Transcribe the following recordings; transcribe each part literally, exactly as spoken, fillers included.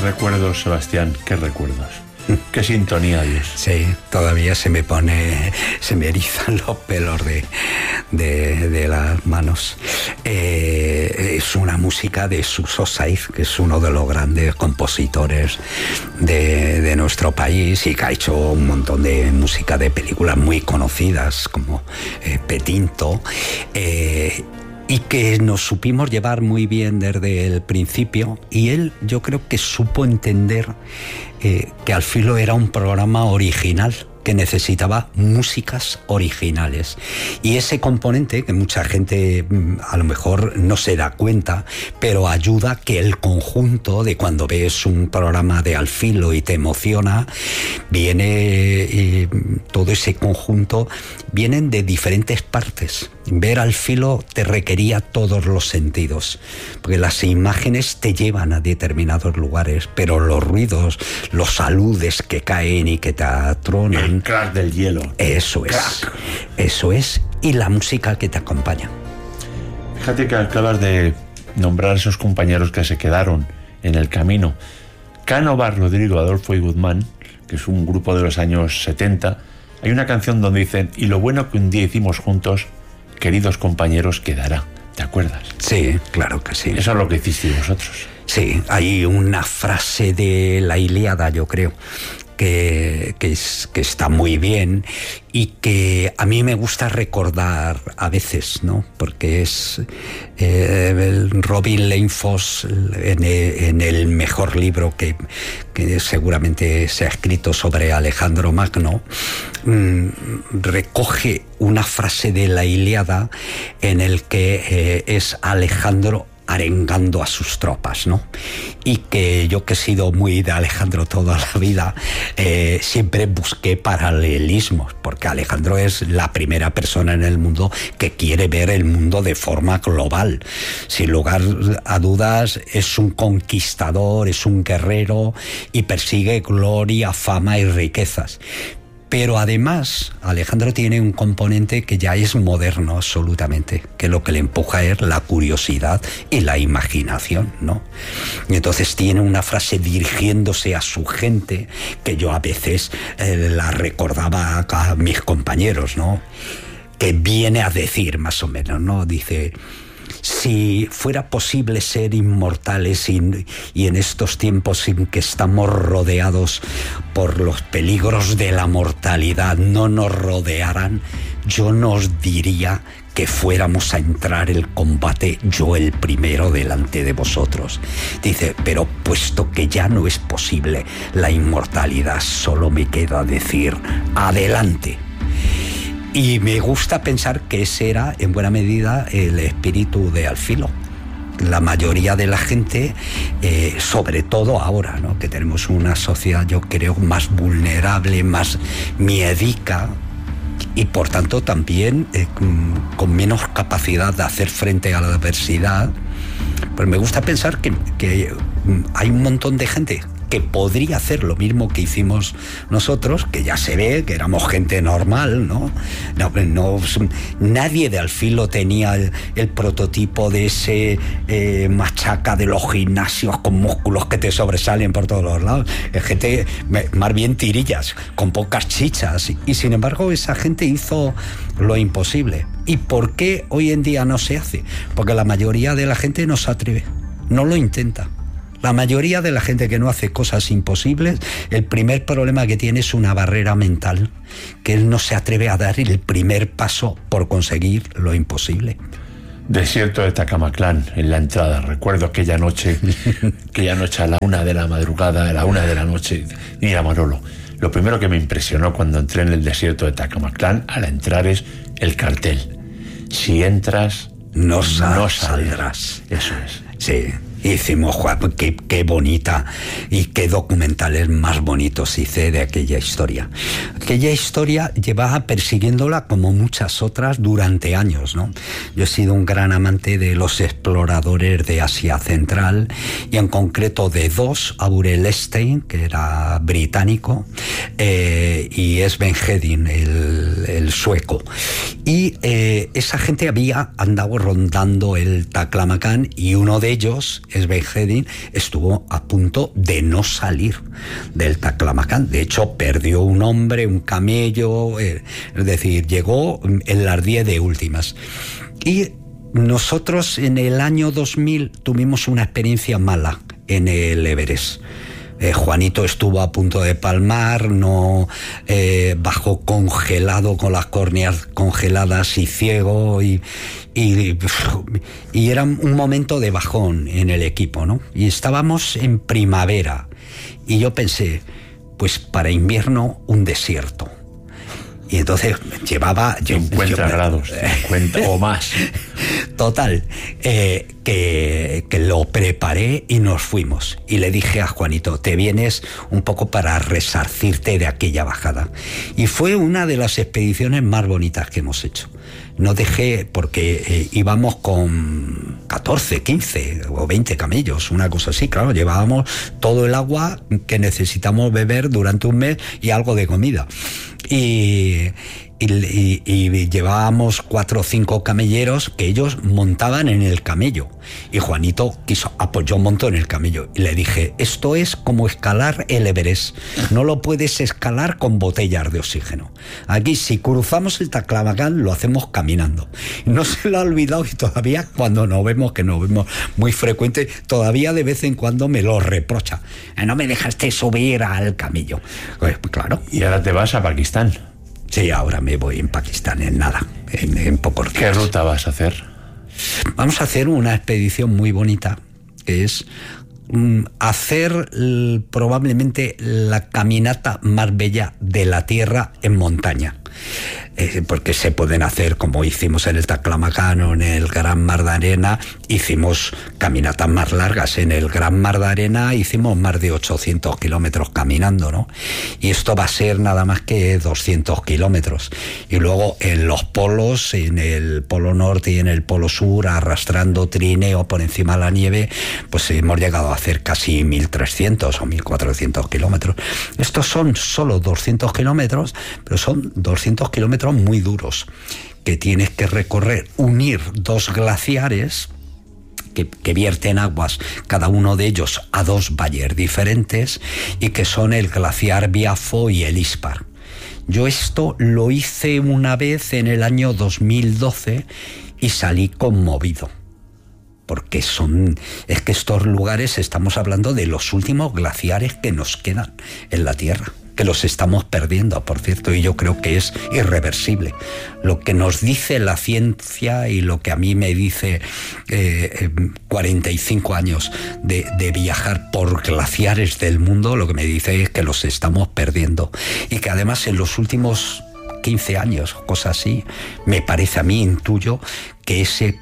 recuerdos, Sebastián, qué recuerdos. Qué sintonía, Dios. Sí, todavía se me pone, se me erizan los pelos de, de, de las manos. Eh, es una música de Suso Saiz, que es uno de los grandes compositores de, de nuestro país y que ha hecho un montón de música de películas muy conocidas como eh, Petinto. Eh, y que nos supimos llevar muy bien desde el principio, y él yo creo que supo entender eh, que Al Filo era un programa original, que necesitaba músicas originales, y ese componente que mucha gente a lo mejor no se da cuenta, pero ayuda que el conjunto de cuando ves un programa de Al Filo y te emociona, viene eh, todo ese conjunto, vienen de diferentes partes. Ver Al Filo te requería todos los sentidos, porque las imágenes te llevan a determinados lugares, pero los ruidos, los aludes que caen y que te atronan, el crack del hielo. Eso es, crack. Eso es, y la música que te acompaña. Fíjate que acabas de nombrar a esos compañeros que se quedaron en el camino. Cánovas, Rodrigo, Adolfo y Guzmán, que es un grupo de los años setenta, hay una canción donde dicen: y lo bueno que un día hicimos juntos, queridos compañeros, quedará. ¿Te acuerdas? Sí, claro que sí. Eso es lo que hicisteis vosotros. Sí, hay una frase de la Ilíada, yo creo, que, que, es, que está muy bien y que a mí me gusta recordar a veces, ¿no? Porque es eh, Robin Lanefoss, en, en el mejor libro que, que seguramente se ha escrito sobre Alejandro Magno, mmm, recoge una frase de la Ilíada en el que eh, es Alejandro arengando a sus tropas, ¿no? Y que yo, que he sido muy de Alejandro toda la vida, eh, siempre busqué paralelismos, porque Alejandro es la primera persona en el mundo que quiere ver el mundo de forma global. Sin lugar a dudas, es un conquistador, es un guerrero y persigue gloria, fama y riquezas. Pero además, Alejandro tiene un componente que ya es moderno absolutamente, que lo que le empuja es la curiosidad y la imaginación, ¿no? Y entonces tiene una frase dirigiéndose a su gente que yo a veces eh, la recordaba a, a mis compañeros, ¿no? Que viene a decir más o menos, ¿no? Dice: si fuera posible ser inmortales y, y en estos tiempos en que estamos rodeados por los peligros de la mortalidad no nos rodearan, yo nos diría que fuéramos a entrar el combate yo el primero delante de vosotros. Dice: pero puesto que ya no es posible la inmortalidad, solo me queda decir adelante. Y me gusta pensar que ese era, en buena medida, el espíritu de Al Filo. La mayoría de la gente, eh, sobre todo ahora, ¿no? Que tenemos una sociedad, yo creo, más vulnerable, más miedica, y por tanto también eh, con menos capacidad de hacer frente a la adversidad, pues me gusta pensar que, que hay un montón de gente que podría hacer lo mismo que hicimos nosotros, que ya se ve que éramos gente normal, ¿no? No, no nadie de Al Filo tenía el, el prototipo de ese eh, machaca de los gimnasios con músculos que te sobresalen por todos los lados. Es gente, más bien tirillas, con pocas chichas. Y sin embargo, esa gente hizo lo imposible. ¿Y por qué hoy en día no se hace? Porque la mayoría de la gente no se atreve, no lo intenta. La mayoría de la gente que no hace cosas imposibles, el primer problema que tiene es una barrera mental, que él no se atreve a dar el primer paso por conseguir lo imposible. Desierto de Tacamaclán, en la entrada. Recuerdo aquella noche, aquella noche a la una de la madrugada, a la una de la noche. Mira, Manolo, lo primero que me impresionó cuando entré en el desierto de Tacamaclán, al entrar, es el cartel: si entras, no, sal, no saldrás. Eso es. Sí. Hicimos, qué, qué bonita y qué documentales más bonitos hice de aquella historia. Aquella historia llevaba persiguiéndola como muchas otras durante años, ¿no? Yo he sido un gran amante de los exploradores de Asia Central y en concreto de dos, Aurel Stein, que era británico, eh, y Sven Hedin, el, el sueco. Y eh, esa gente había andado rondando el Taklamakan y uno de ellos Sven Hedin, estuvo a punto de no salir del Taklamakan. De hecho, perdió un hombre, un camello, eh, es decir, llegó en las diez de últimas. Y nosotros en el año dos mil tuvimos una experiencia mala en el Everest. Eh, Juanito estuvo a punto de palmar, no eh, bajó congelado, con las córneas congeladas y ciego, y, y, y era un momento de bajón en el equipo, ¿no? Y estábamos en primavera y yo pensé, pues para invierno un desierto. Y entonces llevaba... cincuenta yo, grados, cincuenta o más. Total, eh, que, que lo preparé y nos fuimos. Y le dije a Juanito, te vienes un poco para resarcirte de aquella bajada. Y fue una de las expediciones más bonitas que hemos hecho. No dejé, porque eh, íbamos con catorce, quince o veinte camellos, una cosa así, claro, llevábamos todo el agua que necesitamos beber durante un mes y algo de comida. Y, y, y, y llevábamos cuatro o cinco camelleros que ellos montaban en el camello. Y Juanito quiso, ah, pues yo monto en el camello. Y le dije, esto es como escalar el Everest. No lo puedes escalar con botellas de oxígeno. Aquí, si cruzamos el Taklamakan, lo hacemos caminando. No se lo ha olvidado, y todavía cuando nos vemos, que nos vemos muy frecuente, todavía de vez en cuando me lo reprocha. No me dejaste subir al camello. Pues claro. Y ahora te vas a Pakistán. Sí, ahora me voy en Pakistán en nada, en, en pocos días. ¿Qué ruta vas a hacer? Vamos a hacer una expedición muy bonita, que es mm, hacer l, probablemente la caminata más bella de la Tierra en montaña. Eh, porque se pueden hacer, como hicimos en el Taklamakan o en el Gran Mar de Arena, hicimos caminatas más largas. En el Gran Mar de Arena hicimos más de ochocientos kilómetros caminando, ¿no? Y esto va a ser nada más que doscientos kilómetros. Y luego en los polos, en el Polo Norte y en el Polo Sur, arrastrando trineo por encima de la nieve, pues hemos llegado a hacer casi mil trescientos o mil cuatrocientos kilómetros. Estos son solo doscientos kilómetros, pero son doscientos kilómetros muy duros, que tienes que recorrer, unir dos glaciares que, que vierten aguas, cada uno de ellos a dos valles diferentes, y que son el glaciar Biafo y el Ispar. Yo esto lo hice una vez en el año dos mil doce y salí conmovido, porque son, es que estos lugares, estamos hablando de los últimos glaciares que nos quedan en la Tierra, que los estamos perdiendo, por cierto, y yo creo que es irreversible. Lo que nos dice la ciencia y lo que a mí me dice eh, cuarenta y cinco años de, de viajar por glaciares del mundo, lo que me dice es que los estamos perdiendo, y que además en los últimos quince años, cosas así, me parece a mí, intuyo, que ese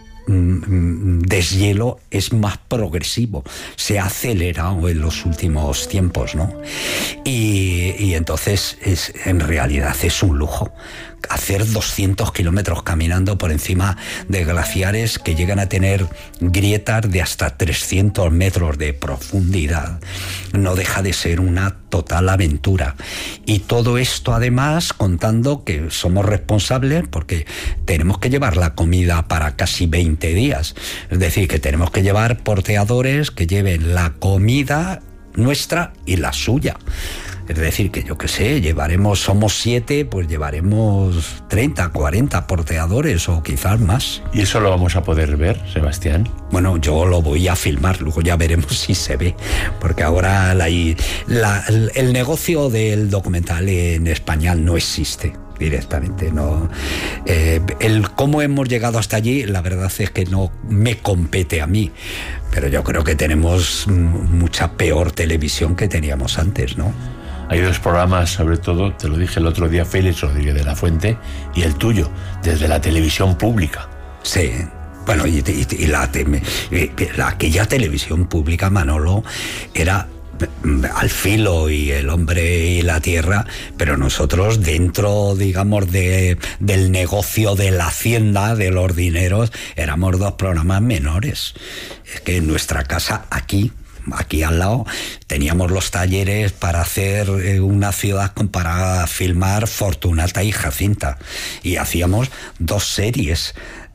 deshielo es más progresivo, se ha acelerado en los últimos tiempos, ¿no? Y, y entonces es, en realidad es un lujo hacer doscientos kilómetros caminando por encima de glaciares que llegan a tener grietas de hasta trescientos metros de profundidad. No deja de ser una total aventura. Y todo esto además contando que somos responsables, porque tenemos que llevar la comida para casi veinte días. Es decir, que tenemos que llevar porteadores que lleven la comida nuestra y la suya. Es decir, que yo qué sé, llevaremos, somos siete, pues llevaremos treinta, cuarenta porteadores o quizás más. ¿Y eso lo vamos a poder ver, Sebastián? Bueno, yo lo voy a filmar, luego ya veremos si se ve, porque ahora la, la, el negocio del documental en español no existe directamente, no. Eh, el cómo hemos llegado hasta allí, la verdad es que no me compete a mí, pero yo creo que tenemos mucha peor televisión que teníamos antes, ¿no? Hay dos programas, sobre todo, te lo dije el otro día, Félix Rodríguez de la Fuente y el tuyo, desde la televisión pública. Sí, bueno, y, y, y la, y la aquella televisión pública, Manolo, era Al Filo y El Hombre y la Tierra, pero nosotros dentro, digamos, de, del negocio de la hacienda, de los dineros, éramos dos programas menores. Es que en nuestra casa, aquí, aquí al lado teníamos los talleres para hacer una ciudad para filmar Fortunata y Jacinta, y hacíamos dos series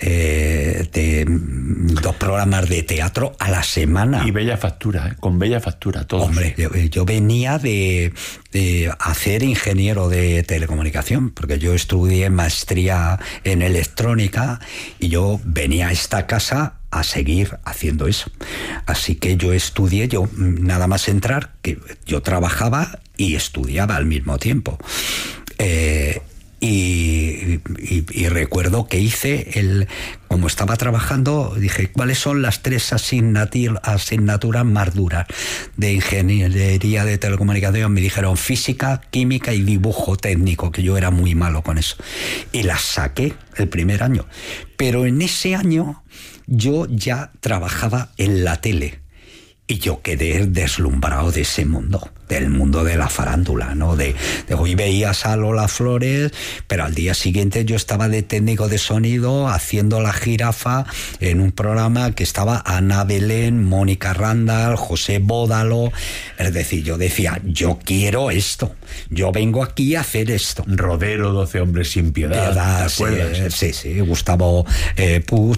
eh, de dos programas de teatro a la semana. Y bella factura, ¿eh? Con bella factura, todo. Hombre, yo, yo venía de, de hacer ingeniero de telecomunicación, porque yo estudié maestría en electrónica y yo venía a esta casa a seguir haciendo eso. Así que yo estudié, yo nada más entrar, que yo trabajaba y estudiaba al mismo tiempo. Eh, y, y, y recuerdo que hice el, como estaba trabajando, dije, ¿cuáles son las tres asignatur, asignaturas más duras de ingeniería de telecomunicación? Me dijeron física, química y dibujo técnico, que yo era muy malo con eso. Y las saqué el primer año. Pero en ese año yo ya trabajaba en la tele y yo quedé deslumbrado de ese mundo, del mundo de la farándula, ¿no? De, de hoy veías a Lola Flores, pero al día siguiente yo estaba de técnico de sonido haciendo La Jirafa en un programa que estaba Ana Belén, Mónica Randall, José Bódalo. Es decir, yo decía, yo quiero esto, yo vengo aquí a hacer esto. Rodero, doce hombres sin piedad, piedad ¿te acuerdas? Sí, sí, sí. Gustavo eh, Puig.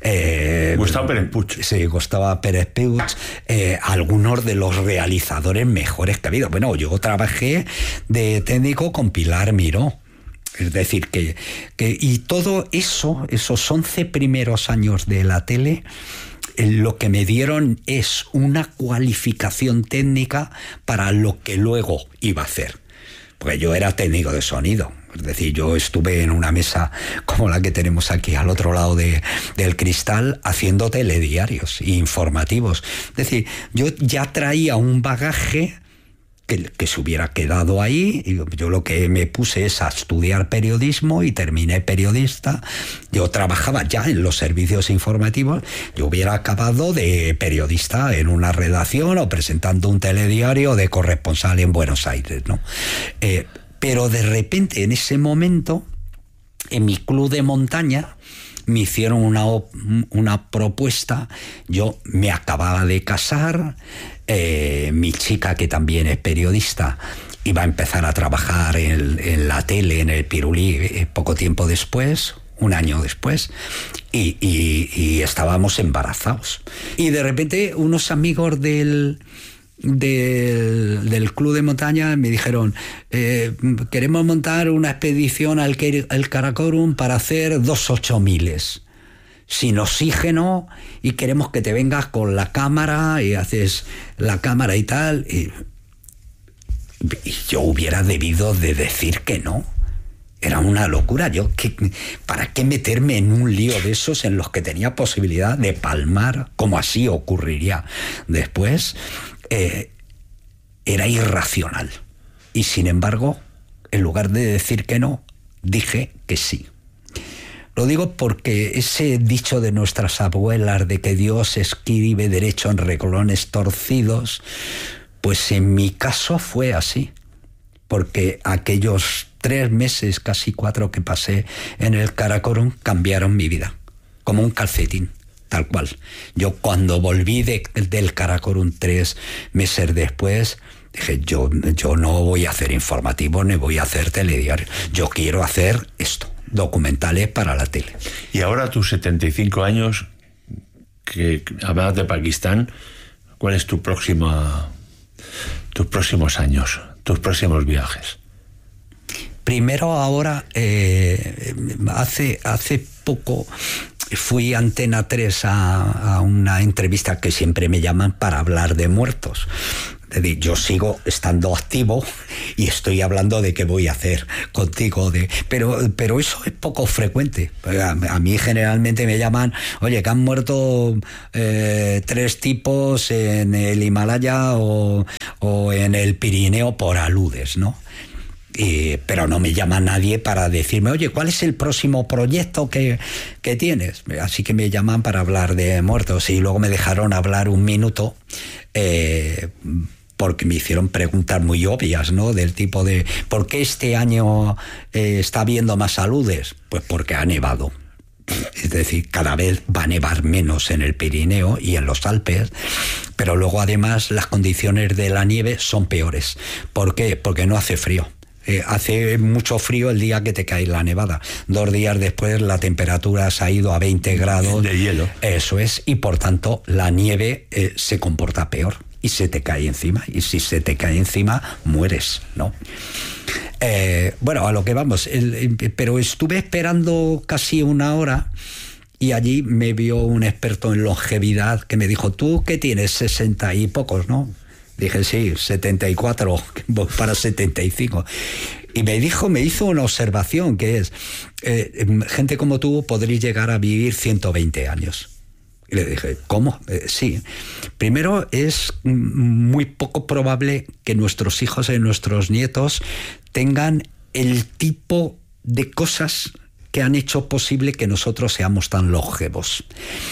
Eh, Gustavo Pérez Puig. Sí, Gustavo Pérez Puig. Eh, algunos de los realizadores mejores que ha habido. Bueno, yo trabajé de técnico con Pilar Miró. Es decir, que, que y todo eso, esos once primeros años de la tele, lo que me dieron es una cualificación técnica para lo que luego iba a hacer. Porque yo era técnico de sonido. Es decir, yo estuve en una mesa como la que tenemos aquí al otro lado de, del cristal haciendo telediarios e informativos. Es decir, yo ya traía un bagaje que, que se hubiera quedado ahí. Y yo lo que me puse es a estudiar periodismo y terminé periodista. Yo trabajaba ya en los servicios informativos. Yo hubiera acabado de periodista en una redacción o presentando un telediario de corresponsal en Buenos Aires, ¿no? Eh, Pero de repente, en ese momento, en mi club de montaña, me hicieron una, una propuesta. Yo me acababa de casar, eh, mi chica, que también es periodista, iba a empezar a trabajar en, en la tele, en el Pirulí, eh, poco tiempo después, un año después, y, y, y estábamos embarazados. Y de repente, unos amigos del... Del, del club de montaña me dijeron, eh, queremos montar una expedición al, al Karakorum para hacer dos ocho miles sin oxígeno y queremos que te vengas con la cámara y haces la cámara y tal. Y, y yo hubiera debido de decir que no. Era una locura. Yo, ¿qué, ¿para qué meterme en un lío de esos en los que tenía posibilidad de palmar, como así ocurriría después? Eh, era irracional. Y sin embargo, en lugar de decir que no, dije que sí. Lo digo porque ese dicho de nuestras abuelas de que Dios escribe derecho en renglones torcidos, pues en mi caso fue así. Porque aquellos tres meses, casi cuatro que pasé en el Karakorum cambiaron mi vida, como un calcetín. Tal cual. Yo cuando volví de, del Karakorum tres meses después, dije, yo, yo no voy a hacer informativos ni voy a hacer telediario. Yo quiero hacer esto, documentales para la tele. Y ahora a tus setenta y cinco años, que hablabas de Pakistán, ¿cuál es tu próxima, tus próximos años, tus próximos viajes? Primero ahora, eh, hace, hace poco... fui a Antena tres a, a una entrevista que siempre me llaman para hablar de muertos. Es decir, yo sigo estando activo y estoy hablando de qué voy a hacer contigo. De, pero, pero eso es poco frecuente. A, a mí generalmente me llaman, oye, que han muerto eh, tres tipos en el Himalaya o, o en el Pirineo por aludes, ¿no? Y, pero no me llama nadie para decirme, oye, ¿cuál es el próximo proyecto que, que tienes? Así que me llaman para hablar de muertos y luego me dejaron hablar un minuto eh, porque me hicieron preguntas muy obvias, ¿no? Del tipo de, ¿por qué este año eh, está habiendo más aludes? Pues porque ha nevado. Es decir, cada vez va a nevar menos en el Pirineo y en los Alpes, pero luego además las condiciones de la nieve son peores. ¿Por qué? Porque no hace frío. Eh, hace mucho frío el día que te cae la nevada. Dos días después la temperatura se ha ido a veinte grados. De hielo. Eso es, y por tanto la nieve eh, se comporta peor y se te cae encima. Y si se te cae encima, mueres, ¿no? Eh, bueno, a lo que vamos. El, el, pero estuve esperando casi una hora y allí me vio un experto en longevidad que me dijo, ¿tú qué tienes? sesenta y pocos, ¿no? Dije, sí, setenta y cuatro, voy para setenta y cinco. Y me dijo, me hizo una observación que es, eh, gente como tú podréis llegar a vivir ciento veinte años. Y le dije, ¿cómo? Eh, sí. Primero, es muy poco probable que nuestros hijos y nuestros nietos tengan el tipo de cosas que han hecho posible que nosotros seamos tan longevos.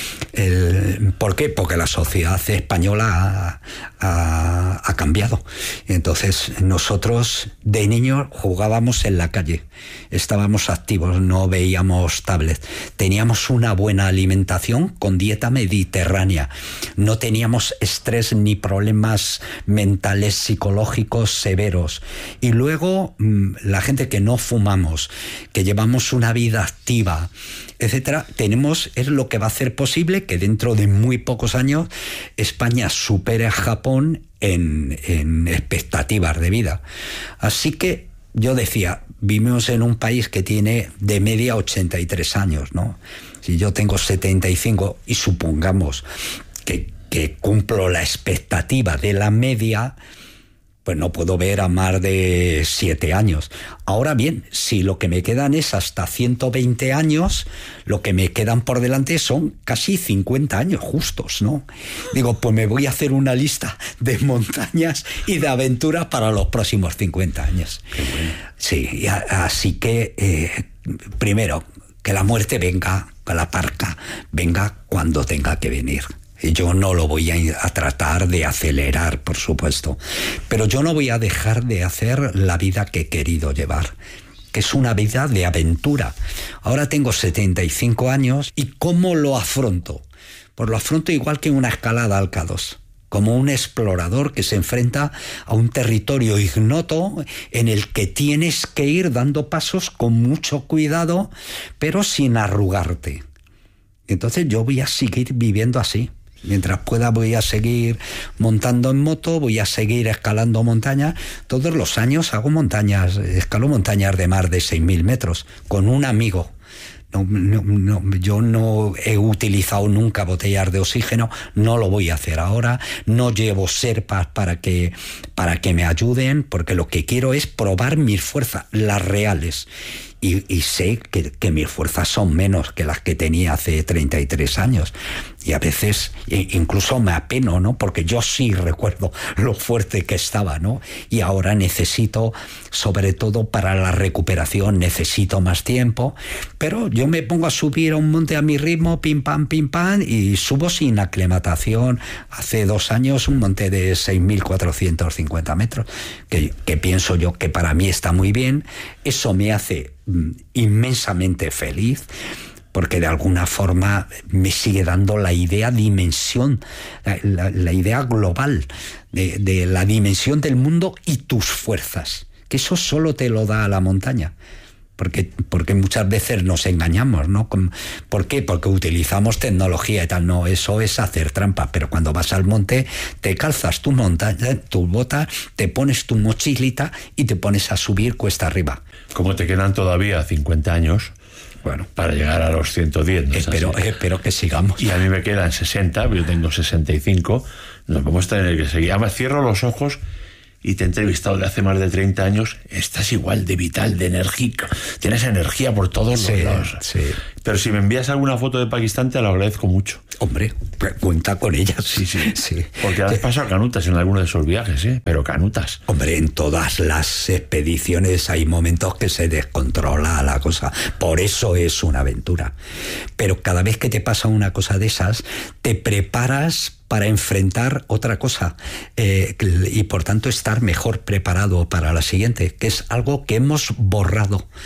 El, ¿Por qué? Porque la sociedad española ha, ha, ha cambiado. Entonces, nosotros de niños jugábamos en la calle, estábamos activos, no veíamos tablets, teníamos una buena alimentación con dieta mediterránea, no teníamos estrés ni problemas mentales, psicológicos severos. Y luego, la gente que no fumamos, que llevamos una vida activa, etcétera, tenemos, es lo que va a hacer posible que dentro de muy pocos años España supere a Japón en, en expectativas de vida. Así que yo decía, vivimos en un país que tiene de media ochenta y tres años, ¿no? Si yo tengo setenta y cinco y supongamos que, que cumplo la expectativa de la media, pues no puedo ver a más de siete años. Ahora bien, si lo que me quedan es hasta ciento veinte años, lo que me quedan por delante son casi cincuenta años justos, ¿no? Digo, pues me voy a hacer una lista de montañas y de aventuras para los próximos cincuenta años. Qué bueno. Sí, así que, eh, primero, que la muerte venga, que la parca venga cuando tenga que venir. Yo no lo voy a, a tratar de acelerar, por supuesto, pero yo no voy a dejar de hacer la vida que he querido llevar, que es una vida de aventura. Ahora tengo setenta y cinco años y ¿cómo lo afronto? Pues lo afronto igual que una escalada al K dos, como un explorador que se enfrenta a un territorio ignoto en el que tienes que ir dando pasos con mucho cuidado, pero sin arrugarte. Entonces yo voy a seguir viviendo así. Mientras pueda voy a seguir montando en moto, voy a seguir escalando montañas. Todos los años hago montañas, escalo montañas de más de seis mil metros con un amigo. No, no, no, yo no he utilizado nunca botellas de oxígeno, no lo voy a hacer ahora, no llevo serpas para que, para que me ayuden, porque lo que quiero es probar mis fuerzas, las reales. Y, y sé que, que mis fuerzas son menos que las que tenía hace treinta y tres años. Y a veces incluso me apeno, ¿no? Porque yo sí recuerdo lo fuerte que estaba, ¿no? Y ahora necesito, sobre todo para la recuperación, necesito más tiempo. Pero yo me pongo a subir a un monte a mi ritmo, pim, pam, pim, pam, y subo sin aclimatación. Hace dos años un monte de seis mil cuatrocientos cincuenta metros, que, que pienso yo que para mí está muy bien. Eso me hace inmensamente feliz, porque de alguna forma me sigue dando la idea dimensión, la, la, la idea global de, de la dimensión del mundo y tus fuerzas, que eso solo te lo da la montaña. Porque, porque muchas veces nos engañamos, ¿no? ¿Por qué? Porque utilizamos tecnología y tal. No, eso es hacer trampa. Pero cuando vas al monte, te calzas tu montaña, tu bota, te pones tu mochilita y te pones a subir cuesta arriba. Como te quedan todavía cincuenta años, bueno, para llegar a los ciento diez, ¿no? Espero, espero que sigamos. Y a mí me quedan sesenta, yo tengo sesenta y cinco, nos vamos a tener que seguir. Además, cierro los ojos y te he entrevistado de hace más de treinta años, estás igual de vital, de enérgico, tienes energía por todos sí, los lados. Sí. Pero si me envías alguna foto de Pakistán, te lo agradezco mucho. Hombre, cuenta con ellas. Sí, sí. sí. Porque has pasado canutas en alguno de esos viajes, ¿eh? Pero canutas. Hombre, en todas las expediciones hay momentos que se descontrola la cosa. Por eso es una aventura. Pero cada vez que te pasa una cosa de esas, te preparas para enfrentar otra cosa eh, y por tanto estar mejor preparado para la siguiente, que es algo que hemos borrado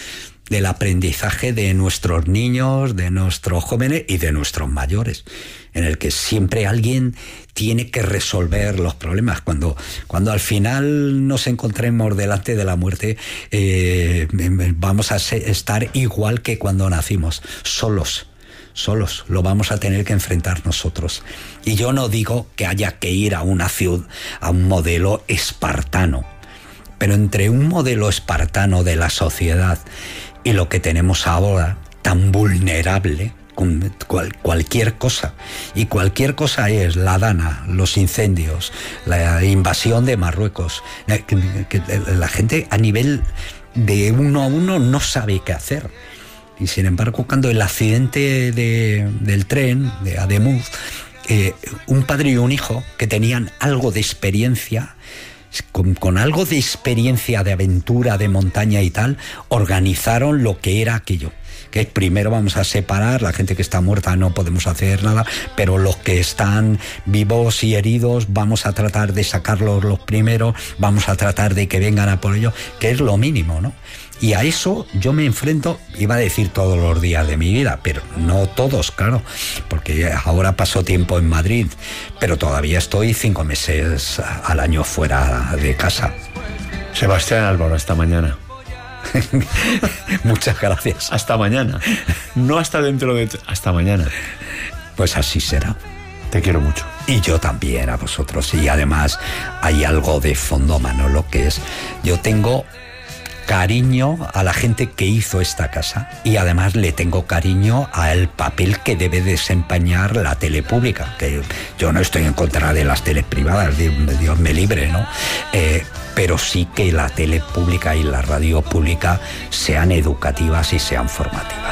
del aprendizaje de nuestros niños, de nuestros jóvenes y de nuestros mayores, en el que siempre alguien tiene que resolver los problemas. Cuando, cuando al final nos encontremos delante de la muerte, eh, vamos a estar igual que cuando nacimos, solos. Solos, lo vamos a tener que enfrentar nosotros. Y yo no digo que haya que ir a una ciudad, a un modelo espartano, pero entre un modelo espartano de la sociedad y lo que tenemos ahora, tan vulnerable, con cual, cualquier cosa, y cualquier cosa es la Dana, los incendios, la invasión de Marruecos, que, que la gente a nivel de uno a uno no sabe qué hacer. Y sin embargo, cuando el accidente de, del tren de Ademuz, eh, un padre y un hijo que tenían algo de experiencia, con, con algo de experiencia de aventura, de montaña y tal, organizaron lo que era aquello. Que primero vamos a separar, la gente que está muerta no podemos hacer nada, pero los que están vivos y heridos vamos a tratar de sacarlos los primeros, vamos a tratar de que vengan a por ellos, que es lo mínimo, ¿no? Y a eso yo me enfrento, iba a decir todos los días de mi vida, pero no todos, claro, porque ahora paso tiempo en Madrid, pero todavía estoy cinco meses al año fuera de casa. Sebastián Álvaro, hasta mañana. Muchas gracias. Hasta mañana. No hasta dentro de... Hasta mañana. Pues así será. Te quiero mucho. Y yo también a vosotros. Y además hay algo de fondo, Manolo, que es... Yo tengo cariño a la gente que hizo esta casa y además le tengo cariño al papel que debe desempeñar la tele pública, que yo no estoy en contra de las teles privadas, Dios me libre, ¿no? Eh, pero sí que la tele pública y la radio pública sean educativas y sean formativas.